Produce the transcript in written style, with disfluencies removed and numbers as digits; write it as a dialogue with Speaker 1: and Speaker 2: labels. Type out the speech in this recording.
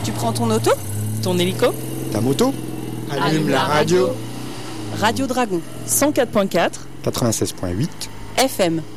Speaker 1: Tu prends ton auto ?
Speaker 2: Ton hélico ?
Speaker 3: Ta moto ?
Speaker 4: Allume la radio.
Speaker 1: Radio Dragon
Speaker 2: 104.4
Speaker 3: 96.8
Speaker 1: FM.